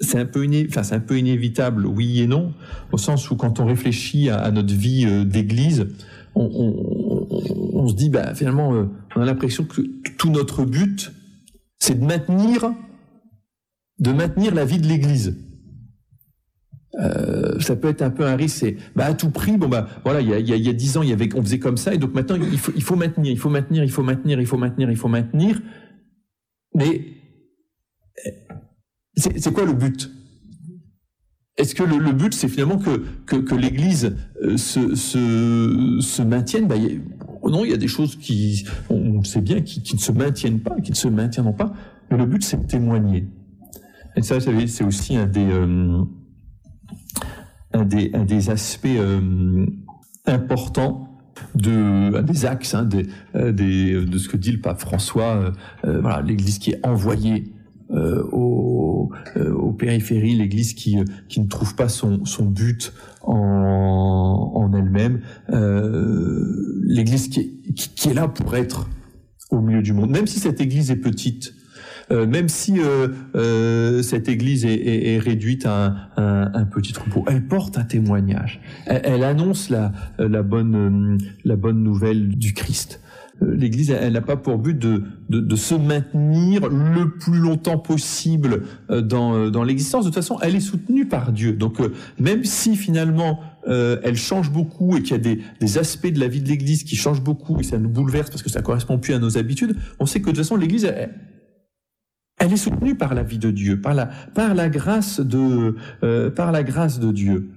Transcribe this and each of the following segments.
c'est un peu inévitable, oui et non, au sens où quand on réfléchit à notre vie d'église, on se dit, finalement, on a l'impression que tout notre but, c'est de maintenir la vie de l'église. Ça peut être un peu un risque, c'est à tout prix. Voilà, il y a 10 ans, on faisait comme ça, et donc maintenant il faut maintenir. Mais c'est quoi le but? Est-ce que le but, c'est finalement que l'Église se maintienne? Non, il y a des choses on sait bien, qui ne se maintiennent pas, qui ne se maintiendront pas. Mais le but, c'est de témoigner. Et ça, vous savez, c'est aussi un des aspects importants des axes de ce que dit le pape François. Voilà, l'Église qui est envoyée aux périphéries, l'Église qui ne trouve pas son but en elle-même, l'Église qui est là pour être au milieu du monde, même si cette Église est petite. Même si cette Église est réduite à un petit troupeau, elle porte un témoignage. Elle annonce la bonne nouvelle du Christ. L'Église, elle n'a pas pour but de se maintenir le plus longtemps possible dans l'existence. De toute façon, elle est soutenue par Dieu. Donc, même si finalement elle change beaucoup et qu'il y a des aspects de la vie de l'Église qui changent beaucoup et ça nous bouleverse parce que ça correspond plus à nos habitudes, on sait que de toute façon l'Église elle est soutenue par la vie de Dieu, par la grâce de Dieu,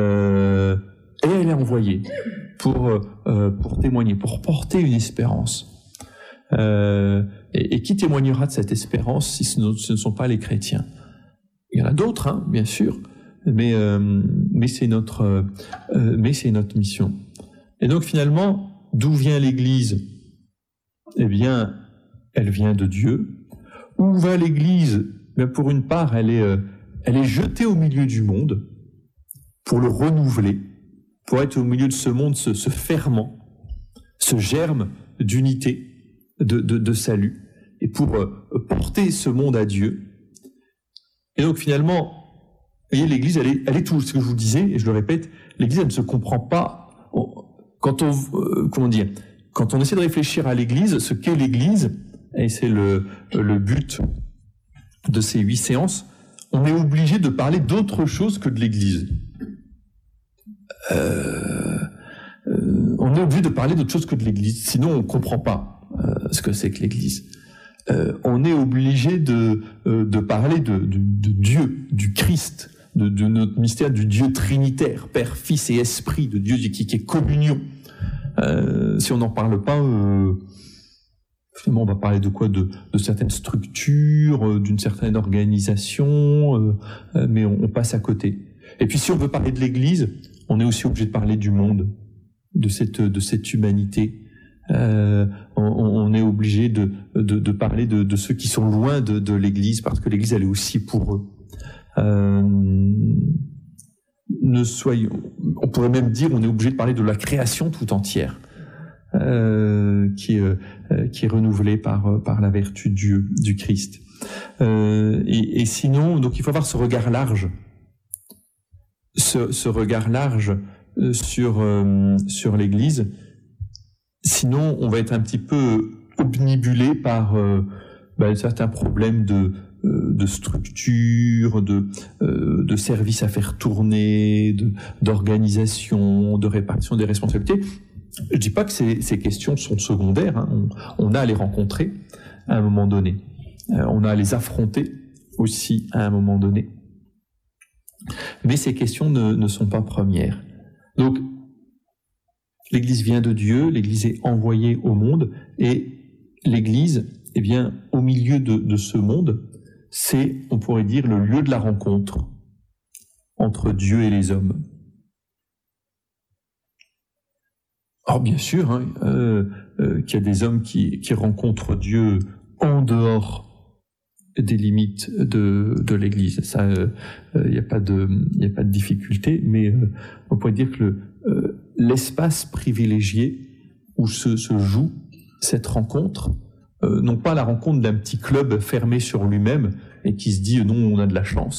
et elle est envoyée pour témoigner, pour porter une espérance. Et qui témoignera de cette espérance si ce ne sont pas les chrétiens? Il y en a d'autres, bien sûr, mais c'est notre mission. Et donc finalement, d'où vient l'Église? Eh bien, elle vient de Dieu. Où va l'Église? Pour une part, elle est jetée au milieu du monde pour le renouveler, pour être au milieu de ce monde, ce ferment, ce germe d'unité, de salut, et pour porter ce monde à Dieu. Et donc finalement, vous voyez, l'Église, elle est tout ce que je vous disais, et je le répète, l'Église, elle ne se comprend pas. Quand on essaie de réfléchir à l'Église, ce qu'est l'Église, et c'est le but de ces 8 séances, on est obligé de parler d'autre chose que de l'Église. On est obligé de parler d'autre chose que de l'Église, sinon on ne comprend pas ce que c'est que l'Église. On est obligé de parler de Dieu, du Christ, de notre mystère, du Dieu trinitaire, Père, Fils et Esprit, de Dieu qui est communion. Si on n'en parle pas... Finalement, on va parler de quoi? De certaines structures, d'une certaine organisation, mais on passe à côté. Et puis, si on veut parler de l'Église, on est aussi obligé de parler du monde, de cette humanité. On est obligé de parler de ceux qui sont loin de l'Église, parce que l'Église, elle est aussi pour eux. On pourrait même dire, on est obligé de parler de la création tout entière. Qui est renouvelé par la vertu de Dieu, du Christ. Et sinon, donc il faut avoir ce regard large, ce regard large sur l'Église. Sinon, on va être un petit peu obnubilé par certains problèmes de structure, de services à faire tourner, d'organisation, de répartition des responsabilités. Je dis pas que ces questions sont secondaires, on a à les rencontrer à un moment donné. On a à les affronter aussi à un moment donné. Mais ces questions ne sont pas premières. Donc, l'Église vient de Dieu, l'Église est envoyée au monde, et l'Église, au milieu de ce monde, c'est, on pourrait dire, le lieu de la rencontre entre Dieu et les hommes. Or, bien sûr, qu'il y a des hommes qui rencontrent Dieu en dehors des limites de l'Église. Ça, il n'y a pas de difficulté, mais on pourrait dire que l'espace privilégié où se joue cette rencontre, non pas la rencontre d'un petit club fermé sur lui-même et qui se dit « non, on a de la chance »,